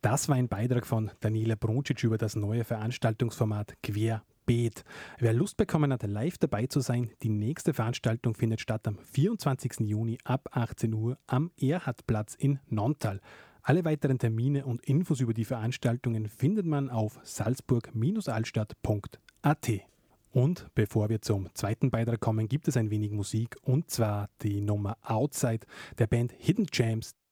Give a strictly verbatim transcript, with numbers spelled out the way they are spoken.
Das war ein Beitrag von Daniela Bruncic über das neue Veranstaltungsformat Querbeet. Wer Lust bekommen hat, live dabei zu sein, die nächste Veranstaltung findet statt am vierundzwanzigsten Juni ab achtzehn Uhr am Erhardplatz in Nonntal. Alle weiteren Termine und Infos über die Veranstaltungen findet man auf salzburg altstadt punkt a t. Und bevor wir zum zweiten Beitrag kommen, gibt es ein wenig Musik, und zwar die Nummer Outside der Band Hidden Gems.